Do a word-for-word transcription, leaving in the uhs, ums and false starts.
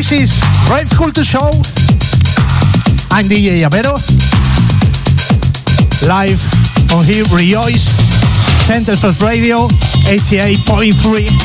This is Rave Culture Show. I'm D J Avero. Live on here, Rejoice, Center First Radio, eighty-eight point three.